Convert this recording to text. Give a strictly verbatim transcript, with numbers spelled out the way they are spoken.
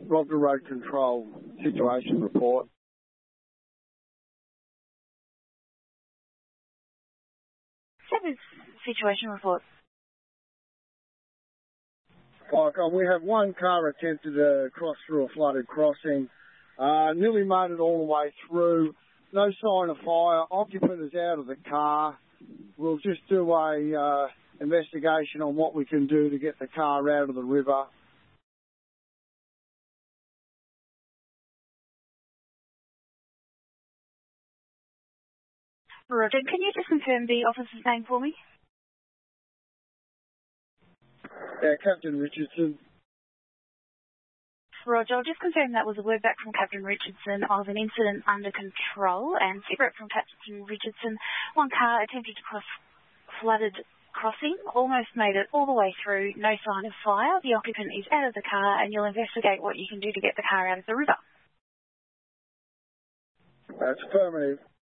Roger Road Control situation report. Service situation report. Like, we have one car attempted to cross through a flooded crossing. Uh, nearly made it all the way through. No sign of fire. Occupant is out of the car. We'll just do a uh, investigation on what we can do to get the car out of the river. Roger, can you just confirm the officer's name for me? Yeah, Captain Richardson. Roger, I'll just confirm that was a word back from Captain Richardson of an incident under control, and separate from Captain Richardson, one car attempted to cross flooded crossing, almost made it all the way through, no sign of fire. The occupant is out of the car, and you'll investigate what you can do to get the car out of the river. That's affirmative.